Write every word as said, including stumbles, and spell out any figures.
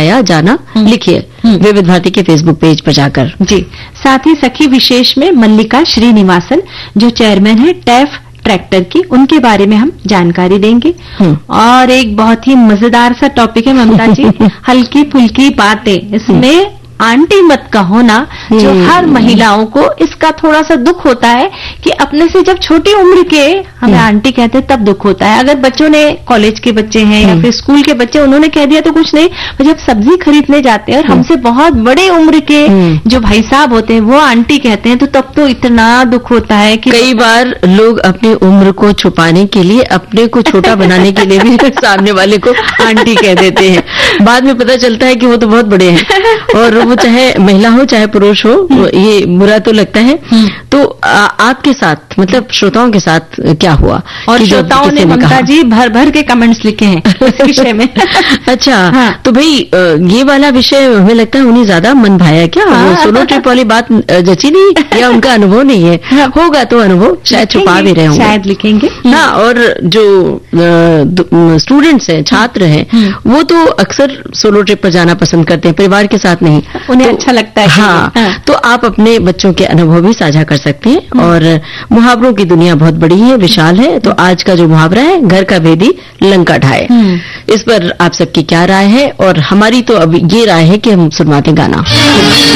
आया जाना लिखिए विविध भारती के फेसबुक पेज पर जाकर। जी, साथ ही सखी विशेष में मल्लिका श्रीनिवासन जो चेयरमैन है टैफ ट्रैक्टर की, उनके बारे में हम जानकारी देंगे। और एक बहुत ही मजेदार सा टॉपिक है ममता जी, हल्की फुल्की बातें, इसमें आंटी मत कहो ना, जो हर महिलाओं को इसका थोड़ा सा दुख होता है कि अपने से जब छोटी उम्र के हमें आंटी कहते हैं तब दुख होता है। अगर बच्चों ने, कॉलेज के बच्चे हैं या फिर स्कूल के बच्चे, उन्होंने कह दिया तो कुछ नहीं, पर जब सब्जी खरीदने जाते हैं और हमसे बहुत बड़े उम्र के जो भाई साहब होते हैं वो आंटी कहते हैं, तो तब तो इतना दुख होता है कि कई बार लोग अपनी उम्र को छुपाने के लिए, अपने को छोटा बनाने के लिए भी सामने वाले को आंटी कह देते हैं। बाद में पता चलता है कि वो तो बहुत बड़े हैं, और वो चाहे महिला हो चाहे पुरुष हो, ये बुरा तो लगता है। तो आ, आपके साथ, मतलब श्रोताओं के साथ क्या हुआ? और श्रोताओं ने ममता जी भर भर के कमेंट्स लिखे हैं इस विषय में। अच्छा, हाँ। तो भाई ये वाला विषय हमें लगता है उन्हें ज्यादा मन भाया क्या? हाँ। सोलो ट्रिप वाली बात जची नहीं या उनका अनुभव नहीं है? हाँ। होगा तो अनुभव शायद छुपा भी रहे होंगे, शायद लिखेंगे। हाँ, और जो स्टूडेंट्स हैं, छात्र हैं, वो तो अक्सर सोलो ट्रिप पर जाना पसंद करते हैं, परिवार के साथ नहीं, उन्हें तो, अच्छा लगता है। हाँ, हाँ, तो आप अपने बच्चों के अनुभव भी साझा कर सकते हैं। और मुहावरों की दुनिया बहुत बड़ी है, विशाल है। तो आज का जो मुहावरा है, घर का भेदी लंका ढाए, इस पर आप सबकी क्या राय है? और हमारी तो अब ये राय है कि हम सुनवाते गाना।